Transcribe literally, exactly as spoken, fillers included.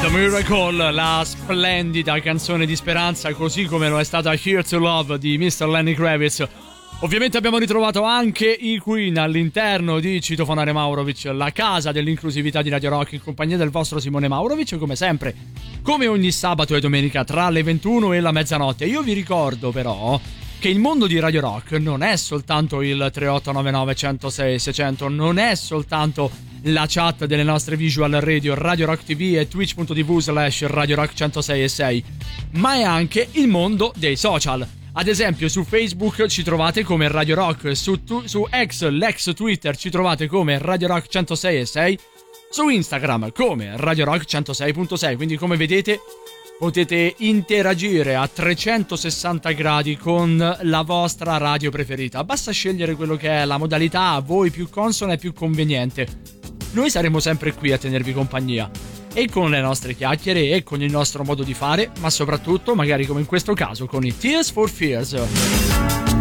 Miracle, la splendida canzone di speranza, così come lo è stata Here to Love di mister Lenny Kravitz. Ovviamente abbiamo ritrovato anche i Queen all'interno di Citofonare Maurovic, la casa dell'inclusività di Radio Rock, in compagnia del vostro Simone Maurovic, come sempre, come ogni sabato e domenica tra le ventuno e la mezzanotte. Io vi ricordo però che il mondo di Radio Rock non è soltanto il tre otto nove nove uno zero sei sei zero zero, non è soltanto la chat delle nostre visual radio Radio Rock T V e twitch.tv slash Radio Rock centosei e sei, ma è anche il mondo dei social. Ad esempio su Facebook ci trovate come Radio Rock, su, tu, su X, l'ex Twitter, ci trovate come Radio Rock centosei e sei, su Instagram come Radio Rock centosei virgola sei, quindi come vedete potete interagire a trecentosessanta gradi con la vostra radio preferita. Basta scegliere quello che è la modalità a voi più consona e più conveniente. Noi saremo sempre qui a tenervi compagnia, e con le nostre chiacchiere e con il nostro modo di fare, ma soprattutto, magari come in questo caso, con i Tears for Fears.